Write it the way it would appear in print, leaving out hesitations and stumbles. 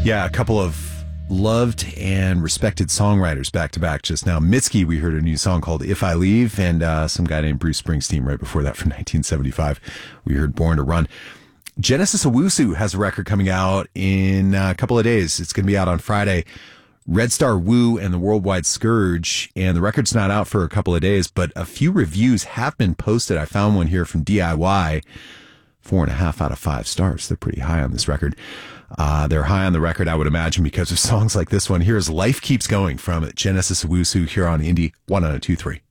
Yeah, a couple of loved and respected songwriters back to back just now. Mitski, we heard a new song called If I Leave, and some guy named Bruce Springsteen right before that from 1975. We heard Born to Run. Genesis Owusu has a record coming out in a couple of days. It's going to be out on Friday. Red Star Woo and the Worldwide Scourge, and the record's not out for a couple of days, but a few reviews have been posted. I found one here from DIY, 4.5 out of 5 stars. They're pretty high on this record. They're high on the record, I would imagine, because of songs like this one. Here's Life Keeps Going from Genesis Owusu here on Indie 102.3.